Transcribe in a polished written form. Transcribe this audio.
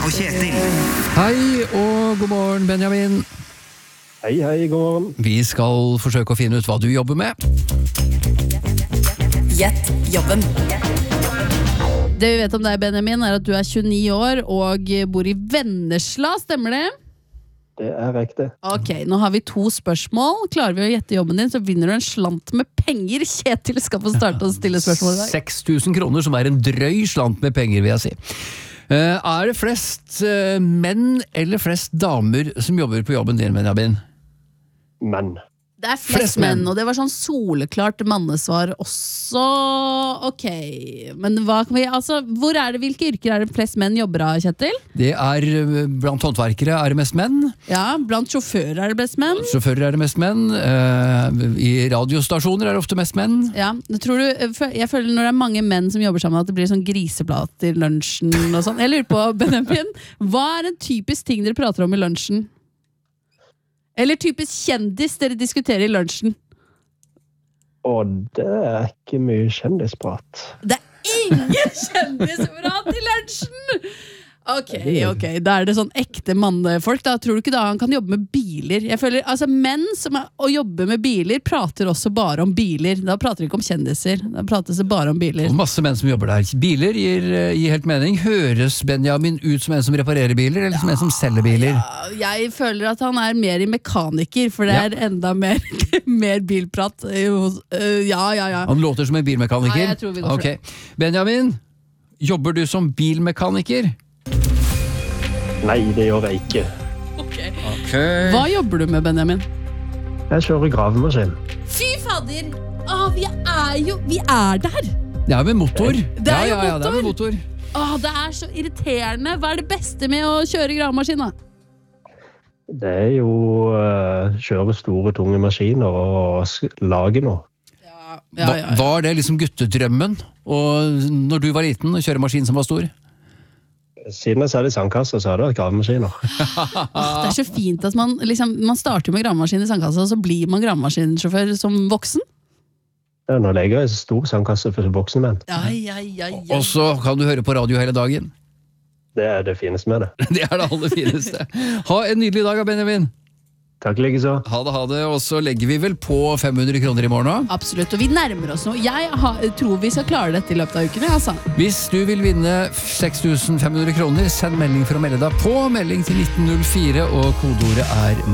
og Kjetil. Hei og god morgen, Benjamin. Hei, god morgen. Vi skal forsøke å finne ut hva du jobber med. Gjett jobben. Det vi vet om deg, Benjamin, er at du er 29 år og bor i Vennesla, stemmer det? Det er riktig. Ok, nå har vi 2 spørsmål. Klarer vi å gjette jobben din, så vinner du en slant med penger. Kjetil skal få starte å stille spørsmål i dag. 6000 kroner, som er en drøy slant med penger, vil jeg si. Er det flest menn eller flest damer som jobber på jobben din, Benjamin? Men Det er flest menn, og det var sånn soleklart mannesvar også. Ok, men hva kan vi, altså, hvilke yrker er det flest menn jobber av, Kjetil? Det er blant håndverkere er det mest menn. Ja, blant sjåfører er det mest menn. Sjåfører er det mest menn. I radiostasjoner er det ofte mest menn. Ja, tror du, jeg føler når det er mange menn som jobber sammen at det blir sånn griseblad til lunsjen og sånn. Jeg lurer på, Benjamin, hva er en typisk ting dere prater om i lunsjen? Eller typisk kjendis dere diskuterer i lunsjen? Og det er ikke mye kjendisprat. Det er ingen kjendisprat i lunsjen! Ok, da er det sånn ekte mannefolk da. Tror du ikke da han kan jobbe med biler? Jeg føler, altså menn som jobber med biler prater også bare om biler. Da prater de ikke om kjendiser, da prates det bare om biler. Og masse menn som jobber der. Biler gir helt mening. Høres Benjamin ut som en som reparerer biler, eller som en som selger biler? Ja, jeg føler at han er mer i mekaniker, for det er enda mer, mer bilprat. Ja. Han låter som en bilmekaniker? Ja, jeg tror vi går for det. Benjamin, jobber du som bilmekaniker? Nei, det gjør jeg ikke. Okay. Hva jobber du med, Benjamin? Jeg kjører gravemaskin. Fy fader! Vi er der! Det er med motor. Det er jo det er med motor. Det er så irriterende. Hva er det beste med å kjøre gravemaskin da? Det er jo kjøre store, tunge maskiner og lage noe. Var det liksom guttedrømmen? Og når du var liten og kjøre maskin som var stor? Siden jeg satt i sandkassa, så hadde jeg gravemaskiner. Det er så fint at man starter med gravemaskin i sandkassa, og så blir man gravemaskinsjåfør som voksen. Ja, nå legger jeg stor sandkasse for voksne menn. Ja. Og så kan du høre på radio hele dagen. Det er det fineste med det. Det er det aller fineste. Ha en nydelig dag, Benjamin. Takk like så. Ha det, og så legger vi vel på 500 kroner i morgen da? Absolutt, og vi nærmer oss nå. Jeg tror vi skal klare dette i løpet av uken, altså. Hvis du vil vinne 6500 kroner, send melding for å melde deg på. Melding til 1904, og kodeordet er